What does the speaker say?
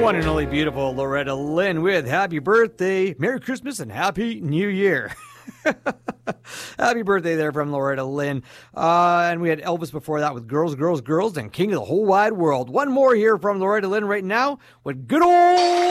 one and only beautiful Loretta Lynn with Happy Birthday, Merry Christmas, and Happy New Year. Happy birthday there from Loretta Lynn. And we had Elvis before that with Girls, Girls, Girls, and King of the Whole Wide World. One more here from Loretta Lynn right now with good old